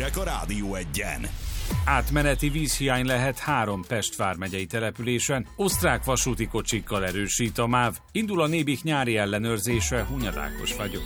hírek a Rádió Egyen. Átmeneti vízhiány lehet 3 Pest vármegyei településen, osztrák vasúti kocsikkal erősít a MÁV. Indul a Nébik nyári ellenőrzése, Hunyad Ákos vagyok.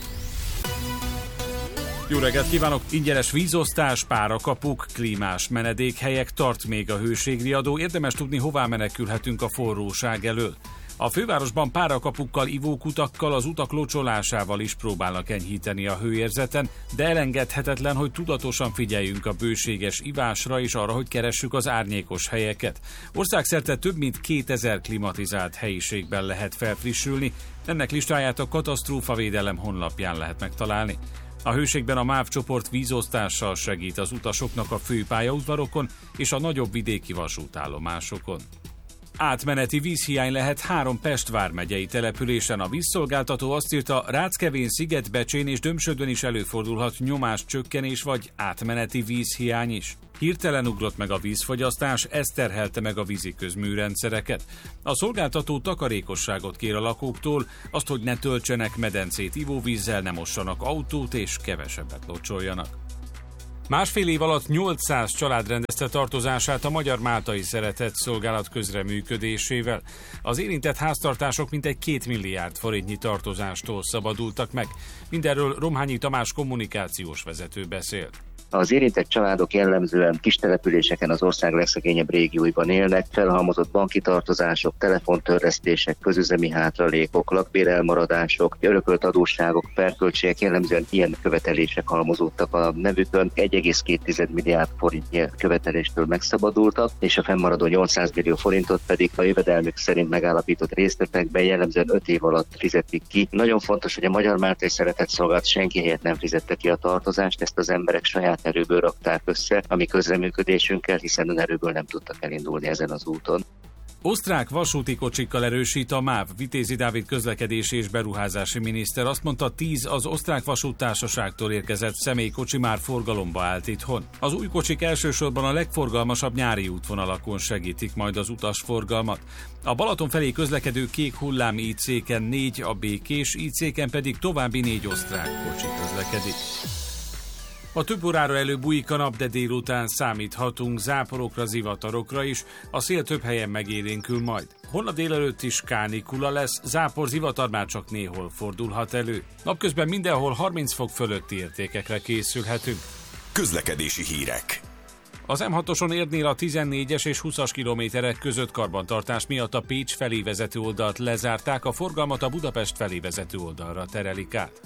Jó reggelt kívánok! Ingyenes vízosztás, párakapuk, klímás menedékhelyek, tart még a hőségriadó. Érdemes tudni, hová menekülhetünk a forróság elől. A fővárosban párakapukkal, ivókutakkal, az utak locsolásával is próbálnak enyhíteni a hőérzeten, de elengedhetetlen, hogy tudatosan figyeljünk a bőséges ivásra és arra, hogy keressük az árnyékos helyeket. Országszerte több mint 2000 klimatizált helyiségben lehet felfrissülni, ennek listáját a Katasztrófavédelem honlapján lehet megtalálni. A hőségben a MÁV csoport vízosztással segít az utasoknak a főpályaudvarokon és a nagyobb vidéki vasútállomásokon. Átmeneti vízhiány lehet 3 Pest vármegyei településen. A vízszolgáltató azt írta, Ráckevén, Szigetbecsén és Dömsödön is előfordulhat nyomáscsökkenés vagy átmeneti vízhiány is. Hirtelen ugrott meg a vízfogyasztás, ez terhelte meg a víziközműrendszereket. A szolgáltató takarékosságot kér a lakóktól, azt, hogy ne töltsenek medencét ivóvízzel, ne mossanak autót és kevesebbet locsoljanak. Másfél év alatt 800 család rendezte tartozását a Magyar Máltai Szeretett Szolgálat közreműködésével. Az érintett háztartások mintegy 2 milliárd forintnyi tartozástól szabadultak meg. Mindenről Romhányi Tamás kommunikációs vezető beszélt. Az érintett családok jellemzően kis településeken, az ország legszegényebb régióiban élnek, felhalmozott banki tartozások, telefontörlesztések, közüzemi hátralékok, lakbérelmaradások, örökölt adósságok, perköltségek, jellemzően ilyen követelések halmozódtak a nevükön. 1,2 milliárd forintnyi követeléstől megszabadultak, és a fennmaradó 800 millió forintot pedig a jövedelmük szerint megállapított részletekben jellemzően 5 év alatt fizetik ki. Nagyon fontos, hogy a Magyar Máltai Szeretett Szolgálat senki helyett nem fizette ki a tartozást, ezt az emberek saját erőből rakták össze a mi közreműködésünkkel, hiszen önerőből nem tudtak elindulni ezen az úton. Osztrák vasúti kocsikkal erősít a MÁV. Vitézi Dávid közlekedési és beruházási miniszter azt mondta, 10 az osztrák vasúttársaságtól érkezett személykocsi már forgalomba állt itthon. Az új kocsik elsősorban a legforgalmasabb nyári útvonalakon segítik majd az utasforgalmat. A Balaton felé közlekedő kék hullám IC-ken 4, a békés IC-ken pedig további 4 osztrák kocsi közlekedik. A több órára előbújik a nap, de délután számíthatunk záporokra, zivatarokra is, a szél több helyen megélénkül majd. Holnap délelőtt is kánikula lesz, zápor, zivatar már csak néhol fordulhat elő. Napközben mindenhol 30 fok fölötti értékekre készülhetünk. Közlekedési hírek. Az M6-oson Érdnél a 14-es és 20-as kilométerek között karbantartás miatt a Pécs felé vezető oldalt lezárták, a forgalmat a Budapest felé vezető oldalra terelik át.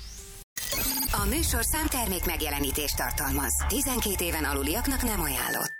A műsorszám termék megjelenítést tartalmaz. 12 éven aluliaknak nem ajánlott.